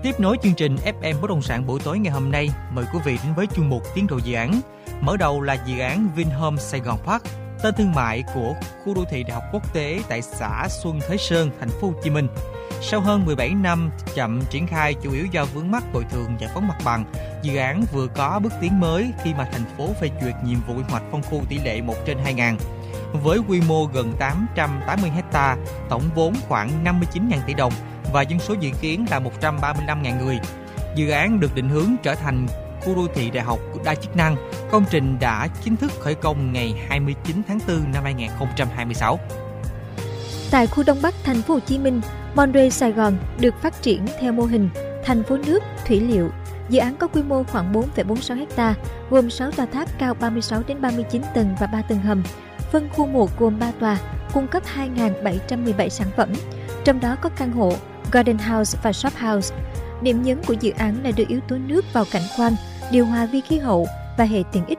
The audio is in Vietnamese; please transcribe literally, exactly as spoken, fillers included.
Tiếp nối chương trình ép em Bất động sản buổi tối ngày hôm nay, mời quý vị đến với chuyên mục tiến độ dự án. Mở đầu là dự án Vinhome Sài Gòn Park, tên thương mại của khu đô thị Đại học Quốc tế tại xã Xuân Thới Sơn, thành phố Hồ Chí Minh. Sau hơn mười bảy năm chậm triển khai chủ yếu do vướng mắc bồi thường giải phóng mặt bằng, dự án vừa có bước tiến mới khi mà thành phố phê duyệt nhiệm vụ quy hoạch phân khu tỷ lệ một trên hai nghìn. Với quy mô gần tám trăm tám mươi héc ta, tổng vốn khoảng năm mươi chín nghìn tỷ đồng và dân số dự kiến là một trăm ba mươi lăm nghìn người. Dự án được định hướng trở thành khu đô thị đại học đa chức năng. Công trình đã chính thức khởi công ngày hai mươi chín tháng tư năm hai nghìn không trăm hai mươi sáu. Tại khu Đông Bắc thành phố Hồ Chí Minh, Monray Sài Gòn được phát triển theo mô hình thành phố nước thủy liệu. Dự án có quy mô khoảng bốn phẩy bốn mươi sáu héc ta, gồm sáu tòa tháp cao ba mươi sáu đến ba mươi chín tầng và ba tầng hầm. Phân khu một gồm ba tòa, cung cấp hai nghìn bảy trăm mười bảy sản phẩm, trong đó có căn hộ, garden house và shop house. Điểm nhấn của dự án là đưa yếu tố nước vào cảnh quan, điều hòa vi khí hậu và hệ tiện ích